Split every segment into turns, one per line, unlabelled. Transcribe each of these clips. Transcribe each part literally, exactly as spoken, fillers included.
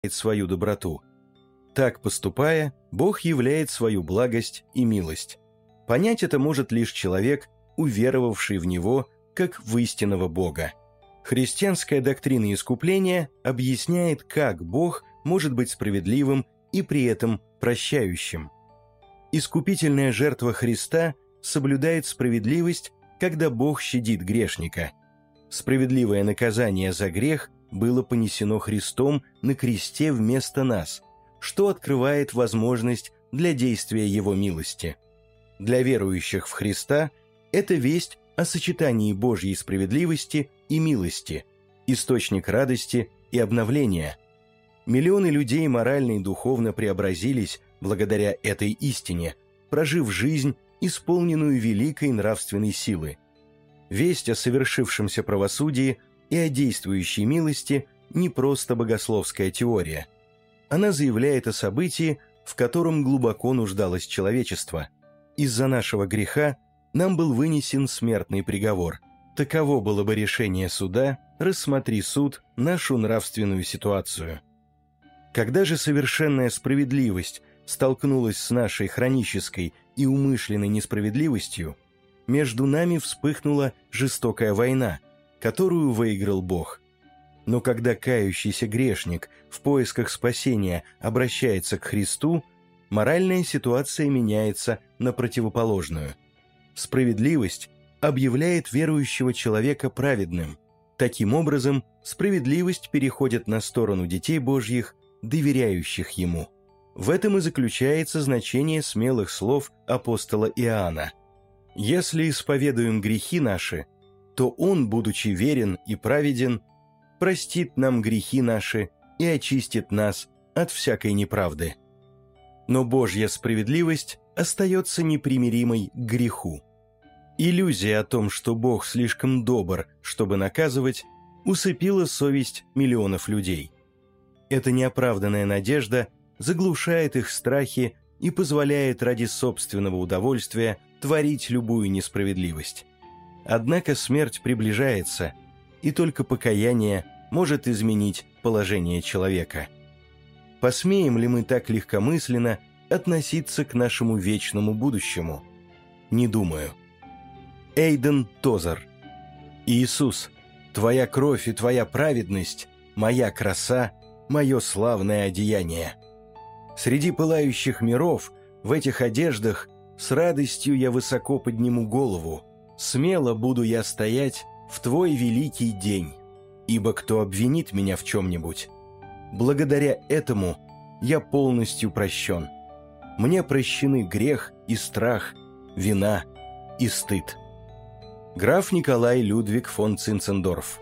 свою доброту. Так поступая, Бог являет свою благость и милость. Понять это может лишь человек, уверовавший в Него как в истинного Бога. Христианская доктрина искупления объясняет, как Бог может быть справедливым и при этом прощающим. Искупительная жертва Христа соблюдает справедливость, когда Бог щадит грешника. Справедливое наказание за грех было понесено Христом на кресте вместо нас, что открывает возможность для действия Его милости. Для верующих в Христа это весть о сочетании Божьей справедливости и милости, источник радости и обновления. Миллионы людей морально и духовно преобразились благодаря этой истине, прожив жизнь, исполненную великой нравственной силы. Весть о совершившемся правосудии и о действующей милости не просто богословская теория. Она заявляет о событии, в котором глубоко нуждалось человечество. Из-за нашего греха нам был вынесен смертный приговор. Таково было бы решение суда: рассмотри, суд, нашу нравственную ситуацию. Когда же совершенная справедливость столкнулась с нашей хронической и умышленной несправедливостью, между нами вспыхнула жестокая война, которую выиграл Бог. Но когда кающийся грешник в поисках спасения обращается к Христу, моральная ситуация меняется на противоположную. Справедливость объявляет верующего человека праведным. Таким образом, справедливость переходит на сторону детей Божьих, доверяющих Ему. В этом и заключается значение смелых слов апостола Иоанна. «Если исповедуем грехи наши, то Он, будучи верен и праведен, простит нам грехи наши и очистит нас от всякой неправды». Но Божья справедливость остается непримиримой к греху. Иллюзия о том, что Бог слишком добр, чтобы наказывать, усыпила совесть миллионов людей. Эта неоправданная надежда заглушает их страхи и позволяет ради собственного удовольствия творить любую несправедливость. Однако смерть приближается, и только покаяние может изменить положение человека. Посмеем ли мы так легкомысленно относиться к нашему вечному будущему? Не думаю. Эйден Тозер. Иисус, Твоя кровь и Твоя праведность, моя краса, мое славное одеяние. Среди пылающих миров, в этих одеждах, с радостью я высоко подниму голову, смело буду я стоять в Твой великий день, ибо кто обвинит меня в чем-нибудь? Благодаря этому я полностью прощен. Мне прощены грех и страх, вина и стыд. Граф Николай Людвиг фон Цинцендорф.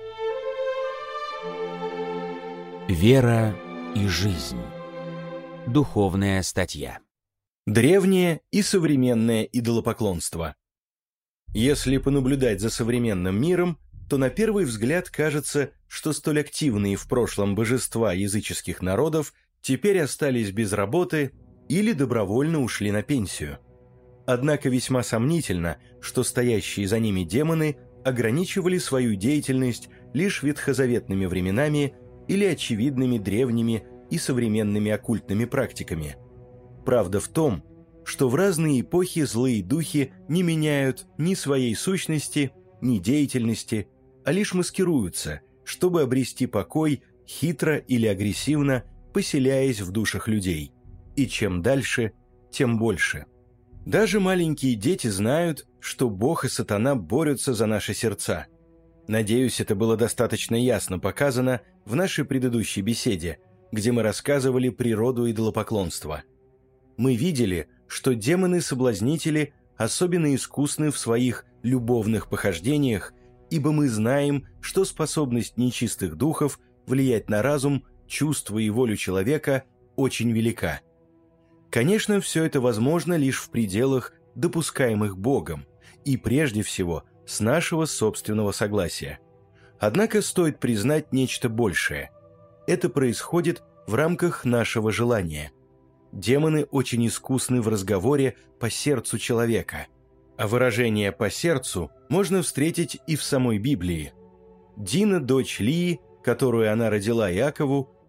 Вера и жизнь. Духовная статья.
Древнее и современное идолопоклонство. Если понаблюдать за современным миром, то на первый взгляд кажется, что столь активные в прошлом божества языческих народов теперь остались без работы или добровольно ушли на пенсию. Однако весьма сомнительно, что стоящие за ними демоны ограничивали свою деятельность лишь ветхозаветными временами или очевидными древними и современными оккультными практиками. Правда в том, что в разные эпохи злые духи не меняют ни своей сущности, ни деятельности, а лишь маскируются, чтобы обрести покой хитро или агрессивно, поселяясь в душах людей. И чем дальше, тем больше. Даже маленькие дети знают, что Бог и сатана борются за наши сердца. Надеюсь, это было достаточно ясно показано в нашей предыдущей беседе, где мы рассказывали природу идолопоклонства. Мы видели, что демоны-соблазнители особенно искусны в своих любовных похождениях, ибо мы знаем, что способность нечистых духов влиять на разум, чувства и волю человека очень велика. Конечно, все это возможно лишь в пределах, допускаемых Богом, и прежде всего с нашего собственного согласия. Однако стоит признать нечто большее. Это происходит в рамках нашего желания. Демоны очень искусны в разговоре по сердцу человека, а выражение «по сердцу» можно встретить и в самой Библии. Дина, дочь Лии, которую она родила Иакову,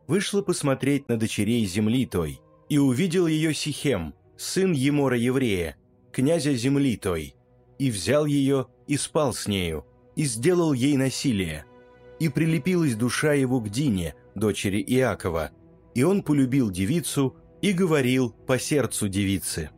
вышла посмотреть на дочерей земли той, и увидел ее Сихем, сын Емора еврея, князя земли той, и взял ее и спал с нею, и сделал ей насилие. И прилепилась душа его к Дине, дочери Иакова, и он полюбил девицу и говорил по сердцу девицы.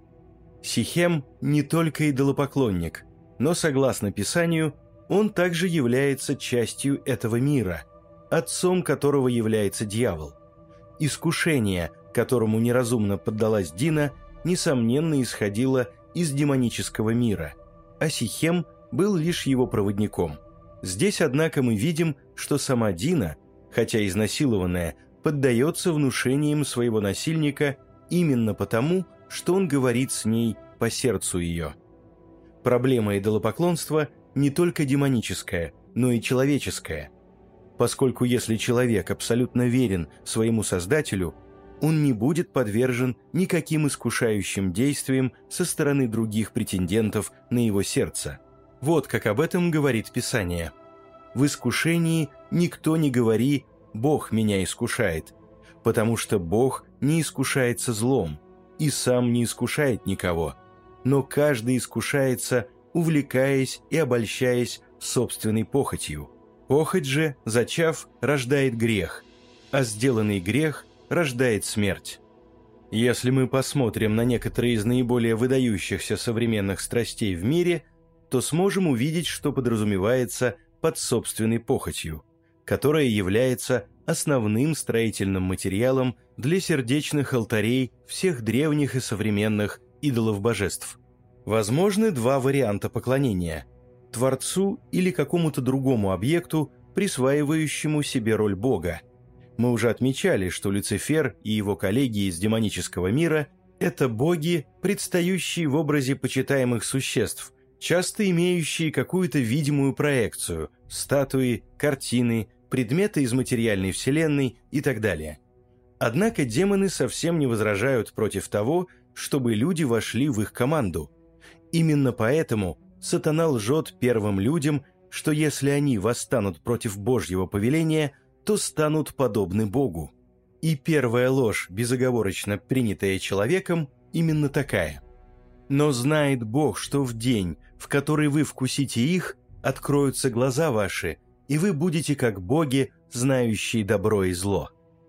Сихем не только идолопоклонник, но, согласно Писанию, он также является частью этого мира, отцом которого является дьявол. Искушение, которому неразумно поддалась Дина, несомненно исходило из демонического мира, а Сихем был лишь его проводником. Здесь, однако, мы видим, что сама Дина, хотя изнасилованная, поддается внушениям своего насильника именно потому, что он говорит с ней по сердцу ее. Проблема идолопоклонства не только демоническая, но и человеческая, поскольку если человек абсолютно верен своему Создателю, он не будет подвержен никаким искушающим действиям со стороны других претендентов на его сердце. Вот как об этом говорит Писание. «В искушении никто не говори «Бог меня искушает», потому что Бог не искушается злом, и сам не искушает никого, но каждый искушается, увлекаясь и обольщаясь собственной похотью. Похоть же, зачав, рождает грех, а сделанный грех рождает смерть». Если мы посмотрим на некоторые из наиболее выдающихся современных страстей в мире, то сможем увидеть, что подразумевается под собственной похотью, которая является основным строительным материалом для сердечных алтарей всех древних и современных идолов-божеств. Возможны два варианта поклонения – Творцу или какому-то другому объекту, присваивающему себе роль Бога. Мы уже отмечали, что Люцифер и его коллеги из демонического мира – это боги, предстающие в образе почитаемых существ, часто имеющие какую-то видимую проекцию – статуи, картины, предметы из материальной вселенной и так далее. Однако демоны совсем не возражают против того, чтобы люди вошли в их команду. Именно поэтому сатана лжет первым людям, что если они восстанут против Божьего повеления, то станут подобны Богу. И первая ложь, безоговорочно принятая человеком, именно такая. Но знает Бог, что в день, в который вы вкусите их, откроются глаза ваши, и вы будете как боги, знающие добро и зло.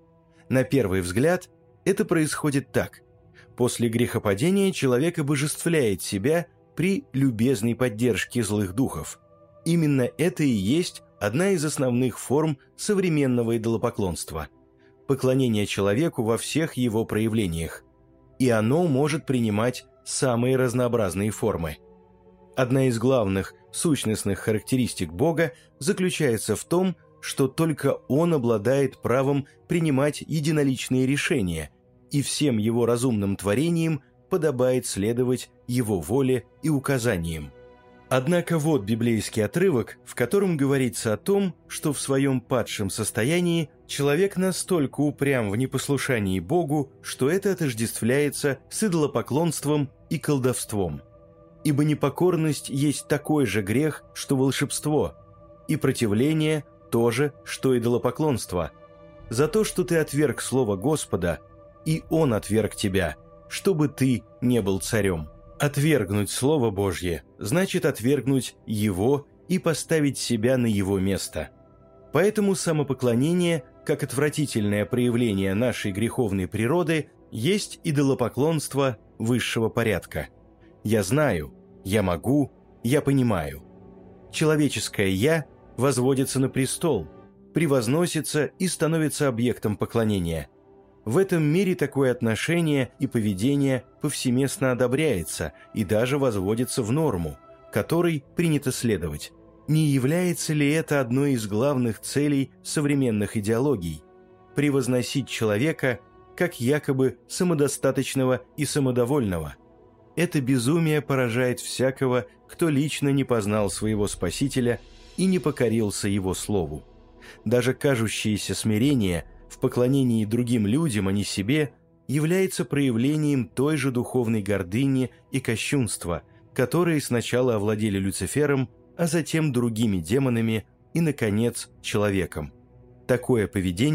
На первый взгляд, это происходит так. После грехопадения человек обожествляет себя при любезной поддержке злых духов. Именно это и есть одна из основных форм современного идолопоклонства – поклонение человеку во всех его проявлениях. И оно может принимать самые разнообразные формы. Одна из главных сущностных характеристик Бога заключается в том, что только Он обладает правом принимать единоличные решения, и всем Его разумным творениям подобает следовать Его воле и указаниям. Однако вот библейский отрывок, в котором говорится о том, что в своем падшем состоянии человек настолько упрям в непослушании Богу, что это отождествляется с идолопоклонством и колдовством. Ибо непокорность есть такой же грех, что волшебство, и противление тоже, что идолопоклонство. За то, что ты отверг слово Господа, и Он отверг тебя, чтобы ты не был царем. Отвергнуть Слово Божье значит отвергнуть Его и поставить себя на Его место. Поэтому самопоклонение, как отвратительное проявление нашей греховной природы, есть идолопоклонство высшего порядка. Я знаю, я могу, я понимаю. Человеческое «я» возводится на престол, превозносится и становится объектом поклонения. В этом мире такое отношение и поведение повсеместно одобряется и даже возводится в норму, которой принято следовать. Не является ли это одной из главных целей современных идеологий – превозносить человека как якобы самодостаточного и самодовольного? Это безумие поражает всякого, кто лично не познал своего Спасителя и не покорился Его Слову. Даже кажущееся смирение в поклонении другим людям, а не себе, является проявлением той же духовной гордыни и кощунства, которые сначала овладели Люцифером, а затем другими демонами и, наконец, человеком. Такое поведение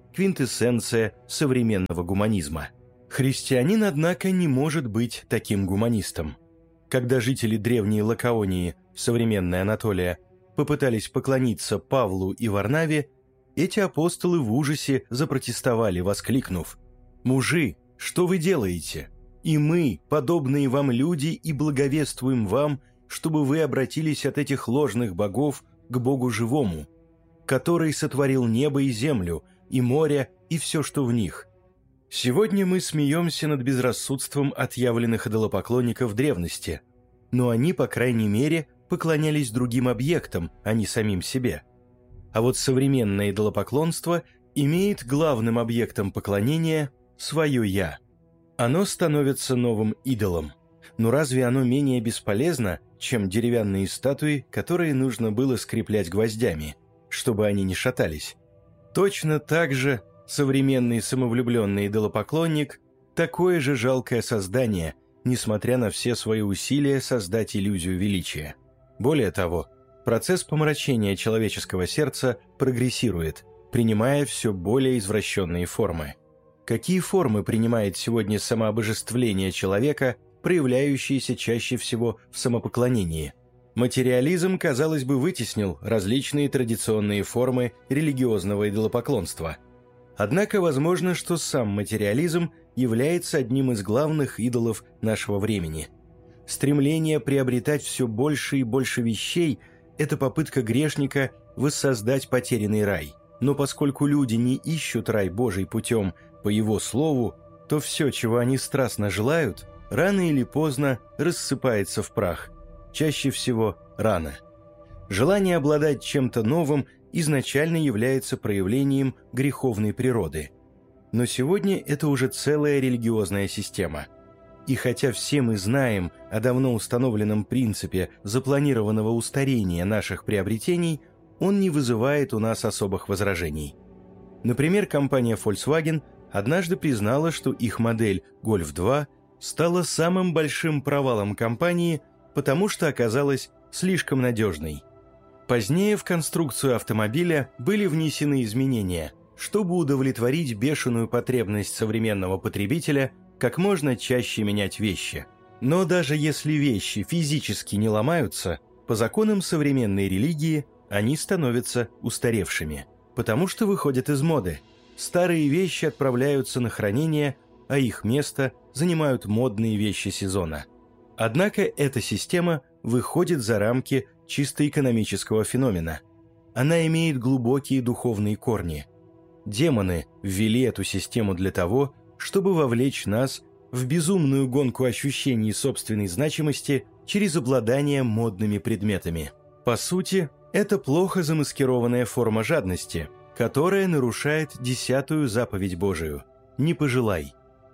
квинтэссенция современного гуманизма. Христианин, однако, не может быть таким гуманистом. Когда жители древней Лакаонии, современная Анатолия, попытались поклониться Павлу и Варнаве, эти апостолы в ужасе запротестовали, воскликнув: «Мужи, что вы делаете? И мы, подобные вам люди, и благовествуем вам, чтобы вы обратились от этих ложных богов к Богу живому, который сотворил небо и землю, и море, и все, что в них». Сегодня мы смеемся над безрассудством отъявленных идолопоклонников древности, но они, по крайней мере, поклонялись другим объектам, а не самим себе. А вот современное идолопоклонство имеет главным объектом поклонения свое «я». Оно становится новым идолом. Но разве оно менее бесполезно, чем деревянные статуи, которые нужно было скреплять гвоздями, чтобы они не шатались? Точно так же современный самовлюбленный идолопоклонник – такое же жалкое создание, несмотря на все свои усилия создать иллюзию величия. Более того, процесс помрачения человеческого сердца прогрессирует, принимая все более извращенные формы. Какие формы принимает сегодня самообожествление человека, проявляющиеся чаще всего в самопоклонении? Материализм, казалось бы, вытеснил различные традиционные формы религиозного идолопоклонства. Однако возможно, что сам материализм является одним из главных идолов нашего времени. Стремление приобретать все больше и больше вещей – это попытка грешника воссоздать потерянный рай. Но поскольку люди не ищут рай Божий путем по Его Слову, то все, чего они страстно желают, рано или поздно рассыпается в прах. Чаще всего рано. Желание обладать чем-то новым изначально является проявлением греховной природы. Но сегодня это уже целая религиозная система. И хотя все мы знаем о давно установленном принципе запланированного устарения наших приобретений, он не вызывает у нас особых возражений. Например, компания Volkswagen однажды признала, что их модель Golf два стала самым большим провалом компании, потому что оказалась слишком надежной. Позднее в конструкцию автомобиля были внесены изменения, чтобы удовлетворить бешеную потребность современного потребителя как можно чаще менять вещи. Но даже если вещи физически не ломаются, по законам современной религии они становятся устаревшими, потому что выходят из моды. Старые вещи отправляются на хранение, а их место занимают модные вещи сезона. Однако эта система выходит за рамки чисто экономического феномена. Она имеет глубокие духовные корни. Демоны ввели эту систему для того, чтобы вовлечь нас в безумную гонку ощущений собственной значимости через обладание модными предметами. По сути, это плохо замаскированная форма жадности, которая нарушает десятую заповедь Божию «Не пожелай».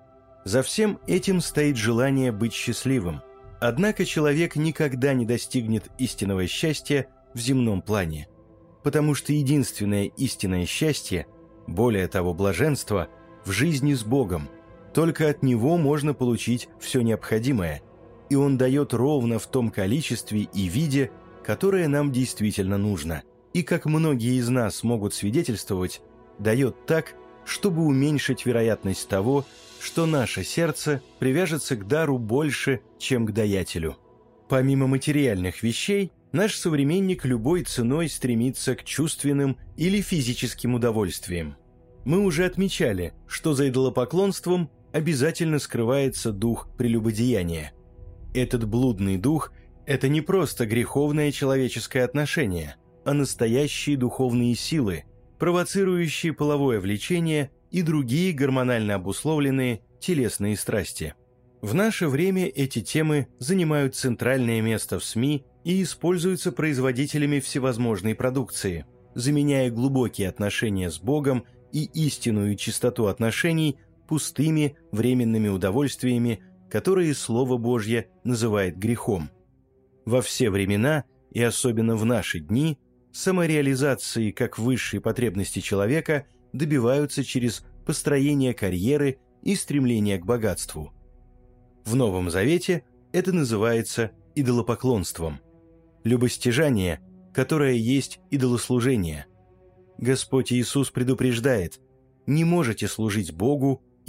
За всем этим стоит желание быть счастливым. Однако человек никогда не достигнет истинного счастья в земном плане, потому что единственное истинное счастье, более того, блаженство, в жизни с Богом. Только от Него можно получить все необходимое, и Он дает ровно в том количестве и виде, которое нам действительно нужно, и, как многие из нас могут свидетельствовать, дает так, чтобы уменьшить вероятность того, что наше сердце привяжется к дару больше, чем к даятелю. Помимо материальных вещей, наш современник любой ценой стремится к чувственным или физическим удовольствиям. Мы уже отмечали, что за идолопоклонством обязательно скрывается дух прелюбодеяния. Этот блудный дух – это не просто греховное человеческое отношение, а настоящие духовные силы, провоцирующие половое влечение и другие гормонально обусловленные телесные страсти. В наше время эти темы занимают центральное место в СМИ и используются производителями всевозможной продукции, заменяя глубокие отношения с Богом и истинную чистоту отношений пустыми временными удовольствиями, которые Слово Божье называет грехом. Во все времена, и особенно в наши дни, самореализации как высшей потребности человека добиваются через построение карьеры и стремление к богатству. В Новом Завете это называется идолопоклонством. Любостяжание, которое есть идолослужение. Господь Иисус предупреждает: не можете служить Богу